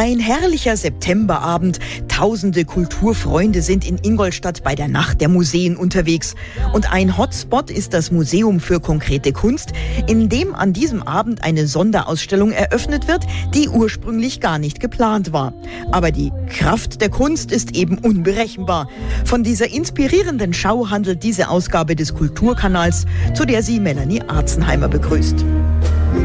Ein herrlicher Septemberabend. Tausende Kulturfreunde sind in Ingolstadt bei der Nacht der Museen unterwegs. Und ein Hotspot ist das Museum für konkrete Kunst, in dem an diesem Abend eine Sonderausstellung eröffnet wird, die ursprünglich gar nicht geplant war. Aber die Kraft der Kunst ist eben unberechenbar. Von dieser inspirierenden Schau handelt diese Ausgabe des Kulturkanals, zu der sie Melanie Arzenheimer begrüßt.